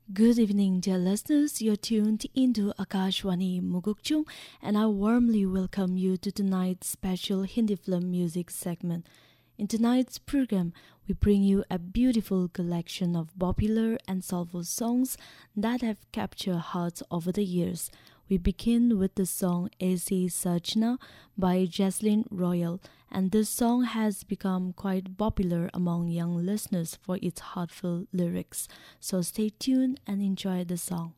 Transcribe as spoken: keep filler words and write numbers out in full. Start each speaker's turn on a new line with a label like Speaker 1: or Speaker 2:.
Speaker 1: Good evening, dear listeners. You're tuned into Akashwani Mugukchung, and I warmly welcome you to tonight's special Hindi film music segment. In tonight's program, we bring you a beautiful collection of popular and soulful songs that have captured hearts over the years. We begin with the song Aisi Sajna by Jaslyn Royal, and this song has become quite popular among young listeners for its heartfelt lyrics. So stay tuned and enjoy the song.